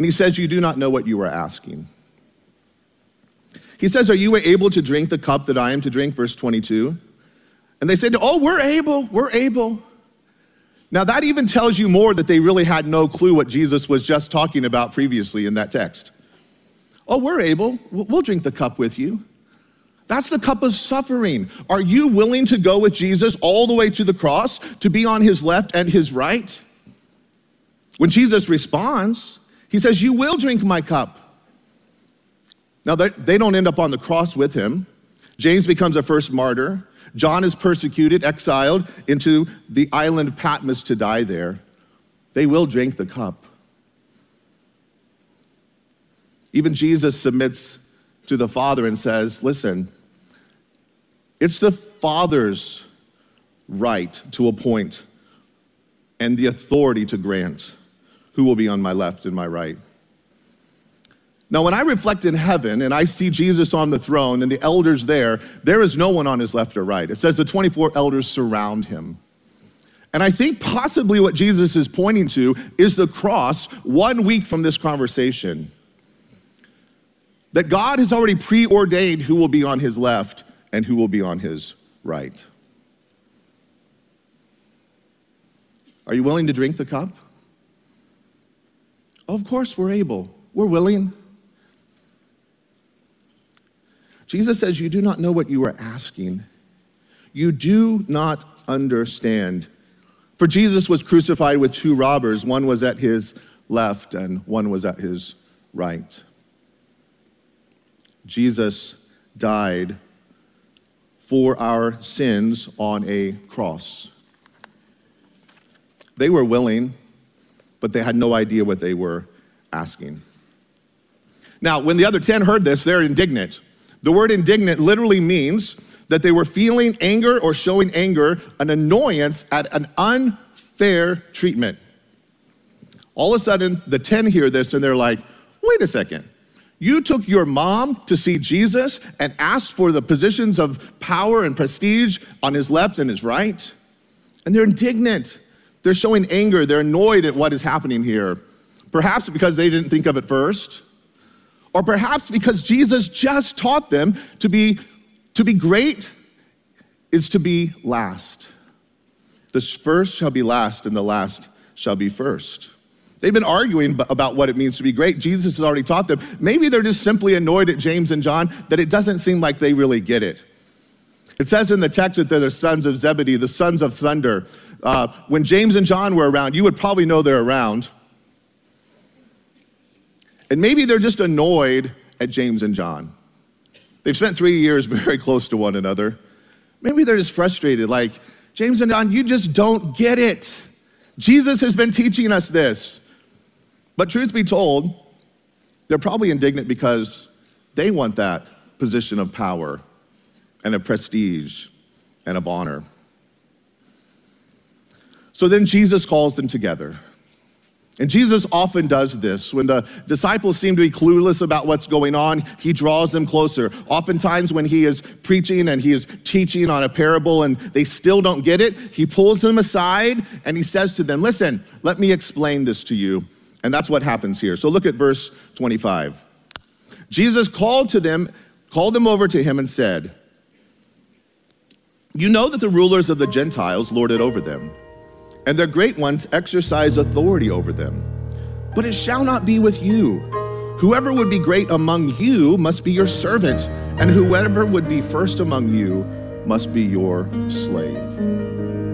And he says, you do not know what you are asking. He says, are you able to drink the cup that I am to drink? Verse 22. And they said, oh, we're able. Now that even tells you more that they really had no clue what Jesus was just talking about previously in that text. Oh, we're able. We'll drink the cup with you. That's the cup of suffering. Are you willing to go with Jesus all the way to the cross, to be on his left and his right? When Jesus responds, he says, you will drink my cup. Now, they don't end up on the cross with him. James becomes a first martyr. John is persecuted, exiled into the island of Patmos to die there. They will drink the cup. Even Jesus submits to the Father and says, listen, it's the Father's right to appoint and the authority to grant who will be on my left and my right. Now, when I reflect in heaven and I see Jesus on the throne and the elders there is no one on his left or right. It says the 24 elders surround him. And I think possibly what Jesus is pointing to is the cross 1 week from this conversation. That God has already preordained who will be on his left and who will be on his right. Are you willing to drink the cup? Oh, of course we're able. We're willing. Jesus says, you do not know what you are asking. You do not understand. For Jesus was crucified with two robbers. One was at his left and one was at his right. Jesus died for our sins on a cross. They were willing, but they had no idea what they were asking. Now, when the other 10 heard this, they're indignant. The word indignant literally means that they were feeling anger or showing anger, an annoyance at an unfair treatment. All of a sudden, the 10 hear this and they're like, wait a second. You took your mom to see Jesus and asked for the positions of power and prestige on his left and his right? And they're indignant. They're showing anger. They're annoyed at what is happening here. Perhaps because they didn't think of it first. Or perhaps because Jesus just taught them to be great is to be last. The first shall be last and the last shall be first. They've been arguing about what it means to be great. Jesus has already taught them. Maybe they're just simply annoyed at James and John that it doesn't seem like they really get it. It says in the text that they're the sons of Zebedee, the sons of thunder. When James and John were around, you would probably know they're around. And maybe they're just annoyed at James and John. They've spent 3 years very close to one another. Maybe they're just frustrated, like, James and John, you just don't get it. Jesus has been teaching us this. But truth be told, they're probably indignant because they want that position of power and of prestige and of honor. So then Jesus calls them together. And Jesus often does this. When the disciples seem to be clueless about what's going on, he draws them closer. Oftentimes when he is preaching and he is teaching on a parable and they still don't get it, he pulls them aside and he says to them, listen, let me explain this to you. And that's what happens here. So look at verse 25. Jesus called them over to him and said, you know that the rulers of the Gentiles lord it over them, and their great ones exercise authority over them. But it shall not be with you. Whoever would be great among you must be your servant, and whoever would be first among you must be your slave.